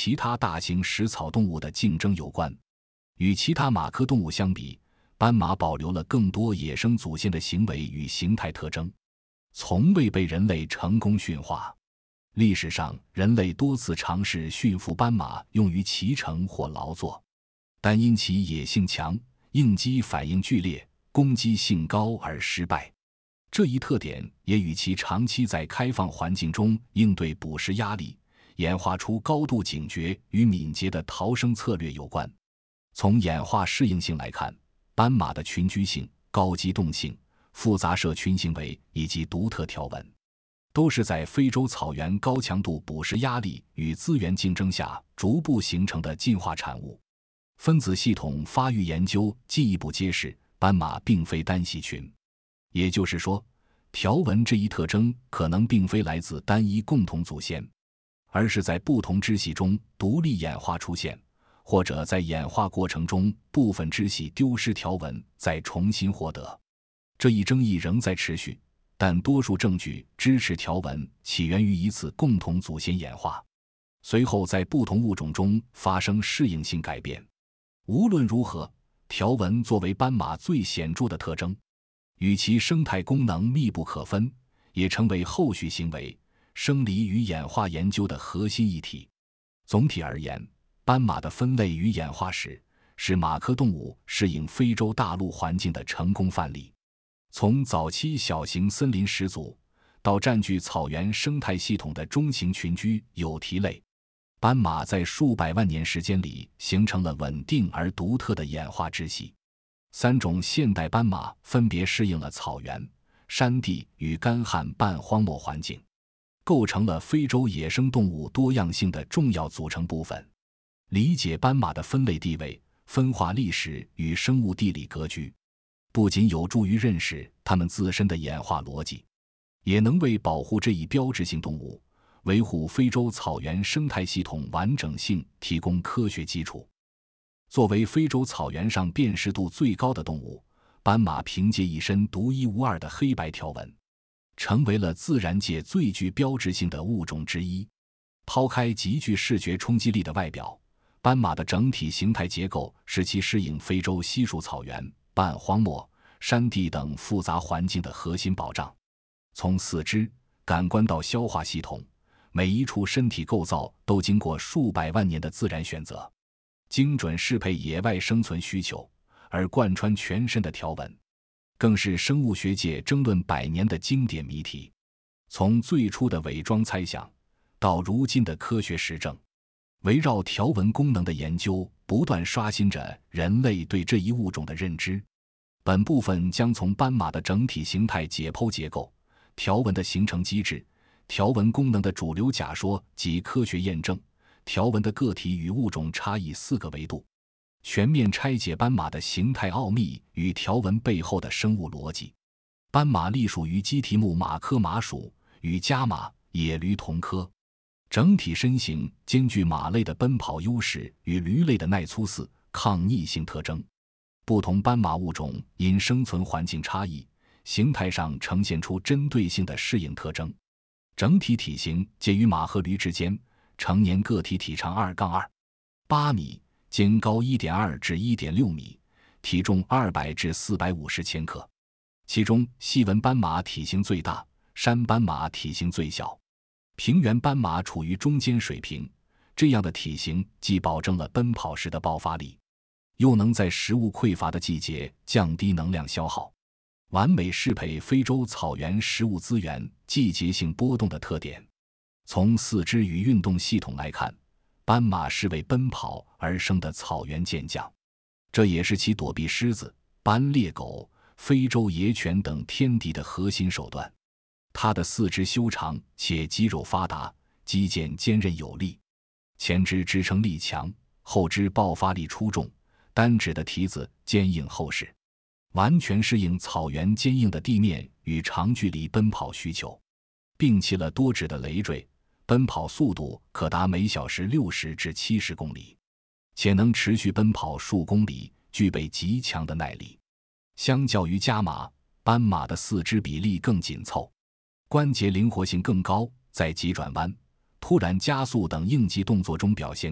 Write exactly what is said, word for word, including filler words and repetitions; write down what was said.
其他大型食草动物的竞争有关。与其他马科动物相比，斑马保留了更多野生祖先的行为与形态特征，从未被人类成功驯化。历史上，人类多次尝试驯服斑马用于骑乘或劳作，但因其野性强、应激反应剧烈、攻击性高而失败。这一特点也与其长期在开放环境中应对捕食压力，演化出高度警觉与敏捷的逃生策略有关。从演化适应性来看，斑马的群居性、高机动性、复杂社群行为以及独特条纹，都是在非洲草原高强度捕食压力与资源竞争下逐步形成的进化产物。分子系统发育研究进一步揭示，斑马并非单系群，也就是说，条纹这一特征可能并非来自单一共同祖先，而是在不同支系中独立演化出现，或者在演化过程中部分支系丢失条纹再重新获得。这一争议仍在持续，但多数证据支持条纹起源于一次共同祖先演化，随后在不同物种中发生适应性改变。无论如何，条纹作为斑马最显著的特征，与其生态功能密不可分，也成为后续行为、生理与演化研究的核心议题。总体而言，斑马的分类与演化史是马科动物适应非洲大陆环境的成功范例。从早期小型森林始祖，到占据草原生态系统的中型群居有蹄类，斑马在数百万年时间里形成了稳定而独特的演化支系。三种现代斑马分别适应了草原、山地与干旱半荒漠环境，构成了非洲野生动物多样性的重要组成部分。理解斑马的分类地位、分化历史与生物地理格局，不仅有助于认识它们自身的演化逻辑，也能为保护这一标志性动物、维护非洲草原生态系统完整性提供科学基础。作为非洲草原上辨识度最高的动物，斑马凭借一身独一无二的黑白条纹，成为了自然界最具标志性的物种之一。抛开极具视觉冲击力的外表，斑马的整体形态结构是其适应非洲稀树草原、半荒漠、山地等复杂环境的核心保障。从四肢、感官到消化系统，每一处身体构造都经过数百万年的自然选择，精准适配野外生存需求，而贯穿全身的条纹，更是生物学界争论百年的经典谜题。从最初的伪装猜想，到如今的科学实证，围绕条纹功能的研究不断刷新着人类对这一物种的认知。本部分将从斑马的整体形态解剖结构、条纹的形成机制、条纹功能的主流假说及科学验证、条纹的个体与物种差异四个维度，全面拆解斑马的形态奥秘与条纹背后的生物逻辑。斑马隶属于鸡蹄目马科马属，与家马、野驴同科，整体身形兼具马类的奔跑优势与驴类的耐粗饲、抗逆性特征。不同斑马物种因生存环境差异，形态上呈现出针对性的适应特征。整体体型介于马和驴之间，成年个体体长 二到二点八 米，肩高 一点二 至 一点六 米，体重二百至四百五十千克。其中细纹斑马体型最大，山斑马体型最小，平原斑马处于中间水平。这样的体型既保证了奔跑时的爆发力，又能在食物匮乏的季节降低能量消耗，完美适配非洲草原食物资源季节性波动的特点。从四肢与运动系统来看，斑马是为奔跑而生的草原健将，这也是其躲避狮子、斑鬣狗、非洲野犬等天敌的核心手段。它的四肢修长且肌肉发达，肌腱坚韧有力，前肢支撑力强，后肢爆发力出众，单指的蹄子坚硬厚实，完全适应草原坚硬的地面与长距离奔跑需求。摒弃了多指的累赘，奔跑速度可达每小时六十至七十公里，且能持续奔跑数公里，具备极强的耐力。相较于家马，斑马的四肢比例更紧凑，关节灵活性更高，在急转弯、突然加速等应急动作中表现